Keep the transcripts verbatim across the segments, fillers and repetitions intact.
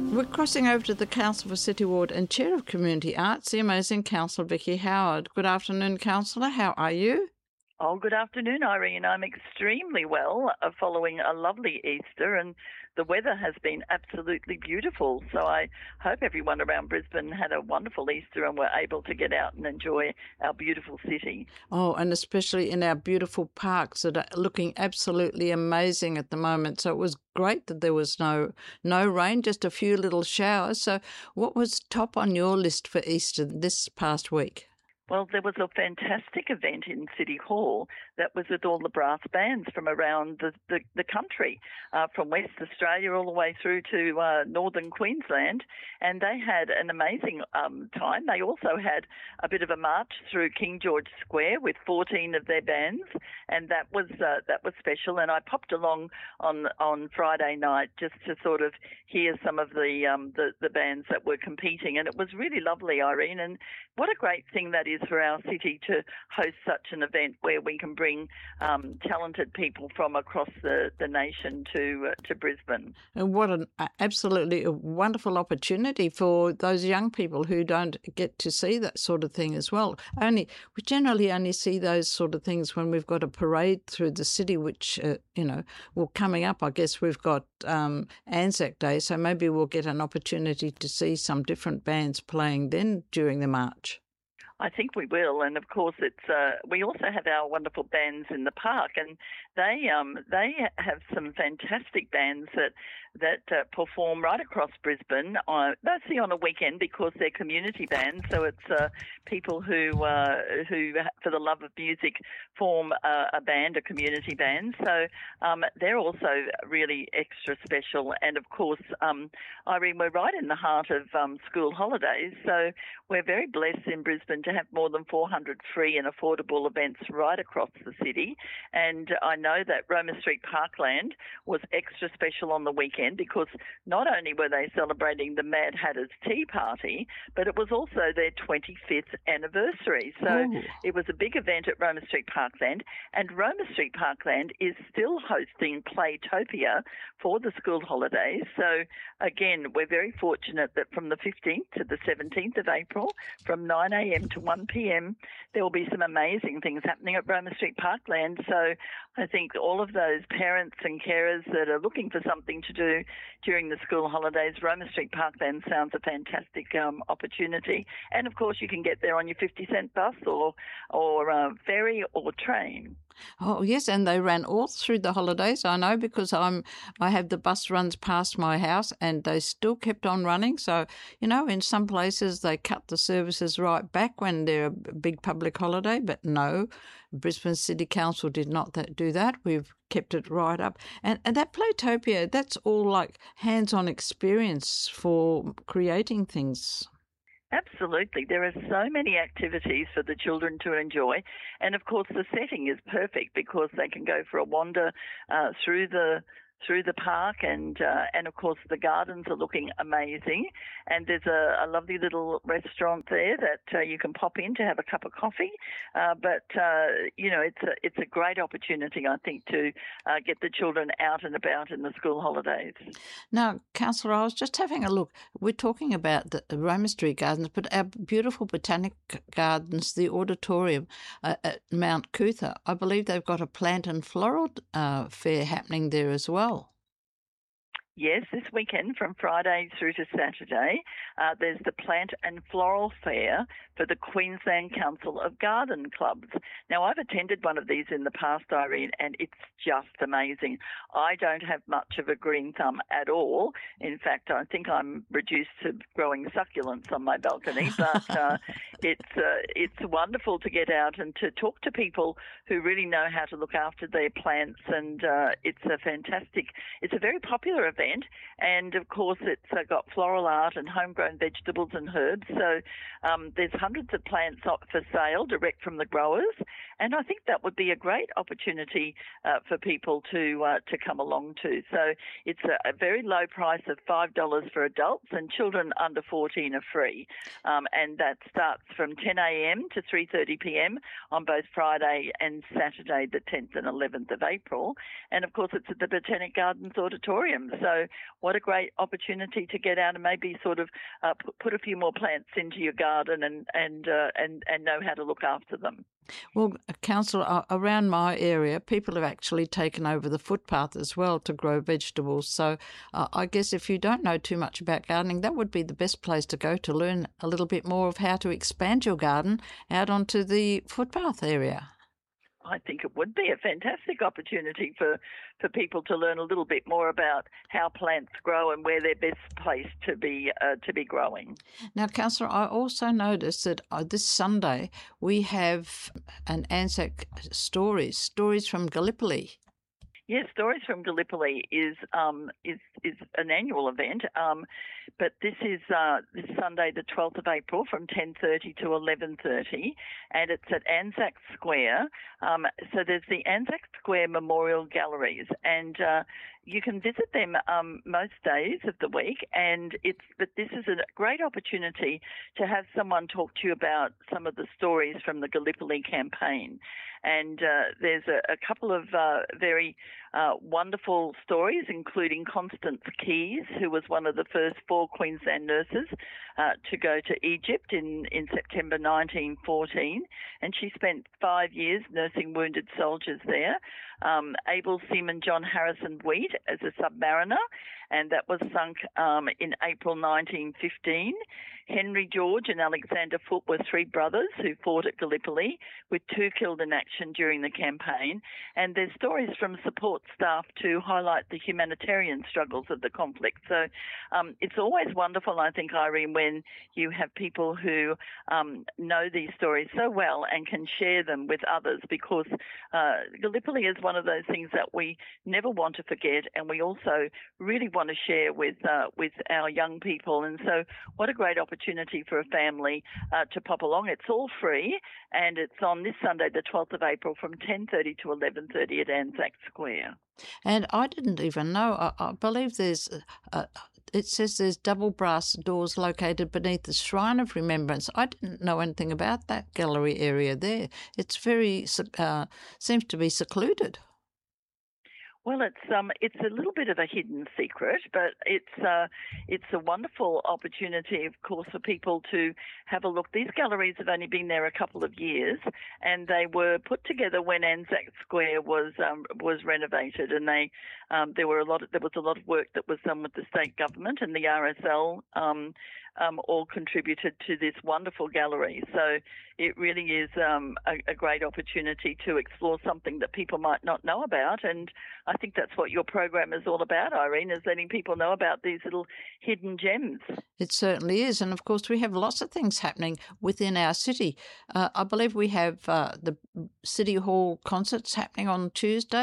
We're crossing over to the Council for City Ward and Chair of Community Arts, the amazing Councillor Vicky Howard. Good afternoon, Councillor. How are you? Oh, good afternoon, Irene. I'm extremely well, uh, following a lovely Easter, and the weather has been absolutely beautiful. So I hope everyone around Brisbane had a wonderful Easter and were able to get out and enjoy our beautiful city. Oh, and especially in our beautiful parks that are looking absolutely amazing at the moment. So it was great that there was no no rain, just a few little showers. So what was top on your list for Easter this past week? Well, there was a fantastic event in City Hall that was with all the brass bands from around the, the, the country, uh, from West Australia all the way through to uh, northern Queensland, and they had an amazing um, time. They also had a bit of a march through King George Square with fourteen of their bands, and that was uh, that was special. And I popped along on on Friday night just to sort of hear some of the um, the, the bands that were competing, and it was really lovely, Irene. And what a great thing that is for our city to host such an event where we can bring um, talented people from across the, the nation to uh, to Brisbane. And what an absolutely a wonderful opportunity for those young people who don't get to see that sort of thing as well. Only we generally only see those sort of things when we've got a parade through the city, which uh, you know, well, coming up, I guess we've got um, Anzac Day, so maybe we'll get an opportunity to see some different bands playing then during the march. I think we will, and of course, it's. Uh, we also have our wonderful bands in the park, and they um, they have some fantastic bands that that uh, perform right across Brisbane. Uh, mostly on a weekend because they're community bands, so it's uh, people who uh, who, for the love of music, form uh, a band, a community band. So um, they're also really extra special, and of course, um, Irene, we're right in the heart of um, school holidays, so we're very blessed in Brisbane to have more than four hundred free and affordable events right across the city. And I know that Roma Street Parkland was extra special on the weekend because not only were they celebrating the Mad Hatter's Tea Party, but it was also their twenty-fifth anniversary. So Ooh. It was a big event at Roma Street Parkland, and Roma Street Parkland is still hosting Playtopia for the school holidays. So again, we're very fortunate that from the fifteenth to the seventeenth of April, from nine a.m. to one p.m, there will be some amazing things happening at Roma Street Parkland. So I think all of those parents and carers that are looking for something to do during the school holidays, Roma Street Parkland sounds a fantastic um, opportunity. And of course, you can get there on your fifty cent bus or or uh, ferry or train. Oh yes, and they ran all through the holidays. I know because I'm I have the bus runs past my house, and they still kept on running. So you know, in some places they cut the services right back when they're a big public holiday, but no, Brisbane City Council did not that, do that. We've kept it right up, and and that Playtopia, that's all like hands-on experience for creating things. Absolutely. There are so many activities for the children to enjoy. And, of course, the setting is perfect because they can go for a wander uh, through the through the park, and uh, and of course the gardens are looking amazing, and there's a, a lovely little restaurant there that uh, you can pop in to have a cup of coffee. Uh, but uh, you know, it's a it's a great opportunity, I think, to uh, get the children out and about in the school holidays. Now, Councillor, I was just having a look. We're talking about the Roma Street Gardens, but our beautiful Botanic Gardens, the auditorium uh, at Mount Cootha, I believe they've got a plant and floral uh, fair happening there as well. Yes, this weekend from Friday through to Saturday, uh, there's the Plant and Floral Fair for the Queensland Council of Garden Clubs. Now, I've attended one of these in the past, Irene, and it's just amazing. I don't have much of a green thumb at all. In fact, I think I'm reduced to growing succulents on my balcony, but uh, it's uh, it's wonderful to get out and to talk to people who really know how to look after their plants, and uh, it's a fantastic, it's a very popular event. And of course, it's uh, got floral art and homegrown vegetables and herbs. So um, there's hundreds of plants for sale direct from the growers, and I think that would be a great opportunity uh, for people to uh, to come along to. So it's a, a very low price of five dollars for adults, and children under fourteen are free. Um, and that starts from ten a.m. to three thirty p.m. on both Friday and Saturday, the tenth and eleventh of April. And of course, it's at the Botanic Gardens Auditorium. So what a great opportunity to get out and maybe sort of uh, put, put a few more plants into your garden and and uh, and and know how to look after them. Well, Councillor, uh, around my area, people have actually taken over the footpath as well to grow vegetables. So uh, I guess if you don't know too much about gardening, that would be the best place to go to learn a little bit more of how to expand your garden out onto the footpath area. I think it would be a fantastic opportunity for, for people to learn a little bit more about how plants grow and where they're best placed to be uh, to be growing. Now, Councillor, I also noticed that uh, this Sunday we have an Anzac Stories, Stories from Gallipoli. Yes, Stories from Gallipoli is um, is is an annual event, um, but this is uh, this Sunday, the twelfth of April, from ten thirty to eleven thirty, and it's at Anzac Square. Um, so there's the Anzac Square Memorial Galleries, and uh, you can visit them um, most days of the week. And it's but this is a great opportunity to have someone talk to you about some of the stories from the Gallipoli campaign. And uh, there's a, a couple of uh, very uh, wonderful stories, including Constance Keys, who was one of the first four Queensland nurses uh, to go to Egypt in, in September nineteen fourteen. And she spent five years nursing wounded soldiers there. Um, able seaman John Harrison Wheat as a submariner, and that was sunk um, in April nineteen fifteen. Henry George and Alexander Foote were three brothers who fought at Gallipoli, with two killed in action during the campaign. And there's stories from support staff to highlight the humanitarian struggles of the conflict. So um, it's always wonderful, I think, Irene, when you have people who um, know these stories so well and can share them with others, because uh, Gallipoli is one of those things that we never want to forget, and we also really want to share with uh, with our young people. And so what a great opportunity for a family uh, to pop along. It's all free, and it's on this Sunday, the twelfth of April, from ten thirty to eleven thirty at Anzac Square. And I didn't even know, I, I believe there's, uh, it says there's double brass doors located beneath the Shrine of Remembrance. I didn't know anything about that gallery area there. It's very, uh, seems to be secluded. Well, it's um, it's a little bit of a hidden secret, but it's uh, it's a wonderful opportunity, of course, for people to have a look. These galleries have only been there a couple of years, and they were put together when Anzac Square was um, was renovated, and they um, there were a lot of, there was a lot of work that was done with the state government and the R S L. Um, Um, all contributed to this wonderful gallery. So it really is um, a, a great opportunity to explore something that people might not know about. And I think that's what your program is all about, Irene, is letting people know about these little hidden gems. It certainly is. And of course, we have lots of things happening within our city. Uh, I believe we have uh, the City Hall concerts happening on Tuesday.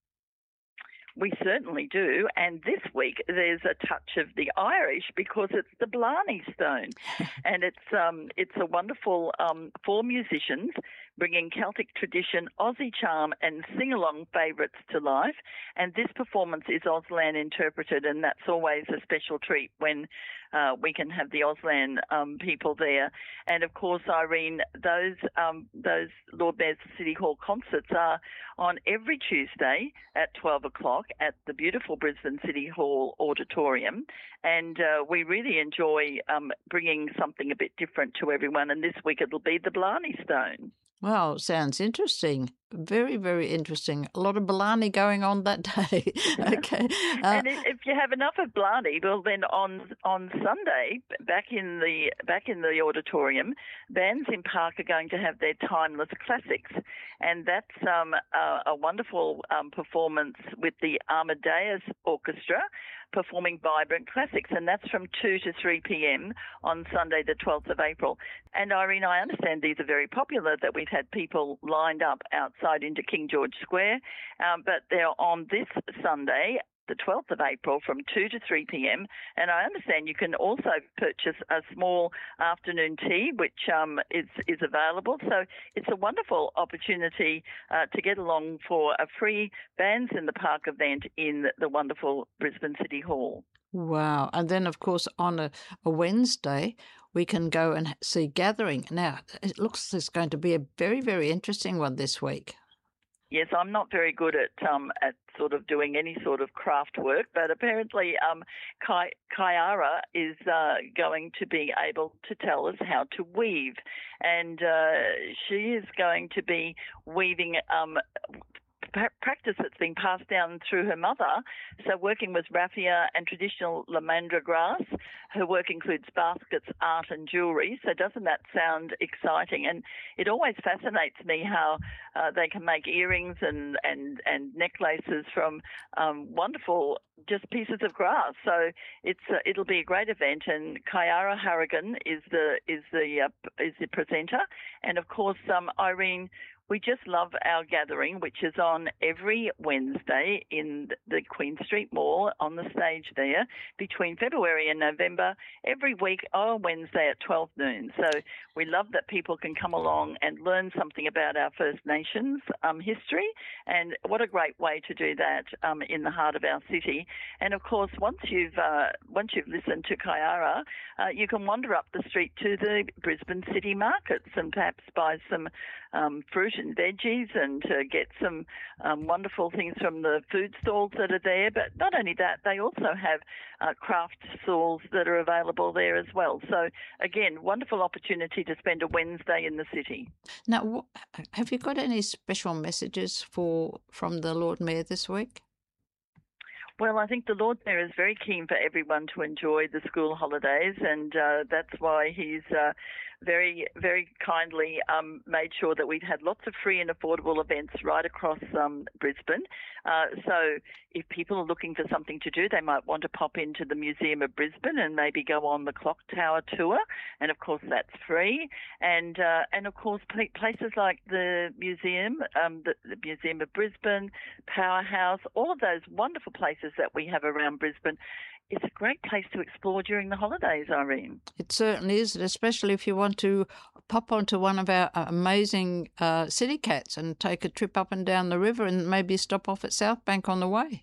We certainly do, and this week there's a touch of the Irish because it's the Blarney Stone, and it's um it's a wonderful um four musicians bringing Celtic tradition, Aussie charm, and sing-along favourites to life. And this performance is Auslan interpreted, and that's always a special treat when uh, we can have the Auslan um, people there. And of course, Irene, those um, those Lord Mayor's City Hall concerts are on every Tuesday at twelve o'clock at the beautiful Brisbane City Hall Auditorium. And uh, we really enjoy um, bringing something a bit different to everyone. And this week it'll be the Blarney Stone. Wow, sounds interesting. Very, very interesting. A lot of Blarney going on that day. Okay. Uh, and if you have enough of Blarney, well, then on on Sunday, back in the back in the auditorium, bands in Park are going to have their timeless classics, and that's um, a, a wonderful um, performance with the Amadeus Orchestra performing vibrant classics, and that's from two to three p.m. on Sunday, the twelfth of April. And Irene, I understand these are very popular, that we've had people lined up outside into King George Square, um, but they're on this Sunday the twelfth of April from two to three p.m. And I understand you can also purchase a small afternoon tea, which um, is, is available. So it's a wonderful opportunity uh, to get along for a free Bands in the Park event in the wonderful Brisbane City Hall. Wow. And then, of course, on a, a Wednesday, we can go and see Gathering. Now, it looks like it's going to be a very, very interesting one this week. Yes, I'm not very good at um, at sort of doing any sort of craft work, but apparently um, Kai, Kaiara is uh, going to be able to tell us how to weave, and uh, she is going to be weaving um, practice that's been passed down through her mother, so working with raffia and traditional lamandra grass. Her work includes baskets, art and jewellery, so doesn't that sound exciting? And it always fascinates me how uh, they can make earrings and, and, and necklaces from um, wonderful just pieces of grass. So it's uh, it'll be a great event, and Kaiara Harrigan is the is the uh, is the presenter, and of course um, Irene. We just love our gathering, which is on every Wednesday in the Queen Street Mall on the stage there between February and November, every week on Wednesday at twelve noon. So we love that people can come along and learn something about our First Nations um, history, and what a great way to do that um, in the heart of our city. And of course, once you've uh, once you've listened to Kaiara, uh, you can wander up the street to the Brisbane City Markets and perhaps buy some um, fruit and veggies, and to get some um, wonderful things from the food stalls that are there. But not only that, they also have uh, craft stalls that are available there as well. So again, wonderful opportunity to spend a Wednesday in the city. Now, have you got any special messages for from the Lord Mayor this week? Well, I think the Lord Mayor is very keen for everyone to enjoy the school holidays, and uh, that's why he's uh, very, very kindly um, made sure that we've had lots of free and affordable events right across um, Brisbane. Uh, so if people are looking for something to do, they might want to pop into the Museum of Brisbane and maybe go on the Clock Tower tour, and of course that's free. And uh, and of course places like the museum, um, the, the Museum of Brisbane, Powerhouse, all of those wonderful places that we have around Brisbane. It's a great place to explore during the holidays, Irene. It certainly is, especially if you want to pop onto one of our amazing uh, city cats and take a trip up and down the river and maybe stop off at South Bank on the way.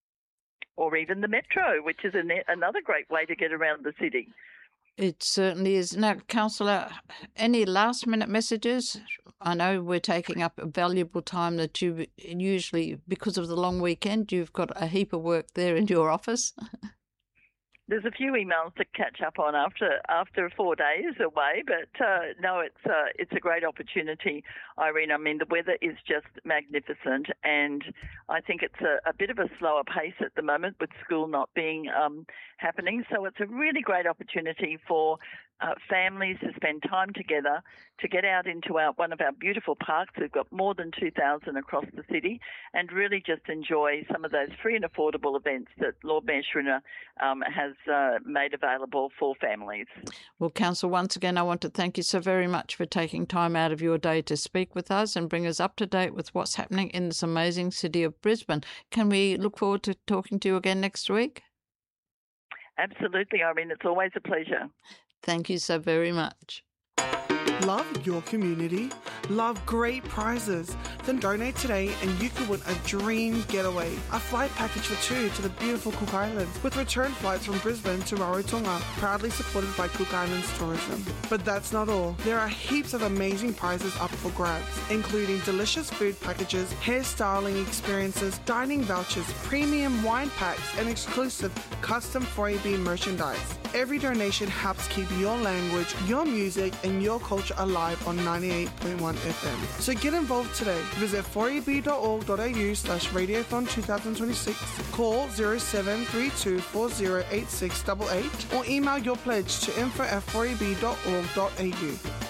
Or even the metro, which is an, another great way to get around the city. It certainly is. Now, Councillor, any last-minute messages? I know we're taking up a valuable time that you usually, because of the long weekend, you've got a heap of work there in your office. There's a few emails to catch up on after after four days away, but uh, no, it's uh, it's a great opportunity, Irene. I mean, the weather is just magnificent, and I think it's a, a bit of a slower pace at the moment with school not being um, happening. So it's a really great opportunity for Uh, families to spend time together, to get out into our, one of our beautiful parks. We've got more than two thousand across the city, and really just enjoy some of those free and affordable events that Lord Mayor Schrinner um, has uh, made available for families. Well, Council, once again, I want to thank you so very much for taking time out of your day to speak with us and bring us up to date with what's happening in this amazing city of Brisbane. Can we look forward to talking to you again next week? Absolutely, Irene. It's always a pleasure. Thank you so very much. Love your community? Love great prizes? Then donate today and you could win a dream getaway. A flight package for two to the beautiful Cook Islands with return flights from Brisbane to Rarotonga, proudly supported by Cook Islands Tourism. But that's not all. There are heaps of amazing prizes up for grabs, including delicious food packages, hairstyling experiences, dining vouchers, premium wine packs, and exclusive custom four A B merchandise. Every donation helps keep your language, your music, and your culture alive on ninety-eight point one F M. So get involved today. Visit four a b dot org dot a u slash radiothon twenty twenty-six, call zero seven three two four zero eight six eight eight, or email your pledge to info at four a b dot org dot a u.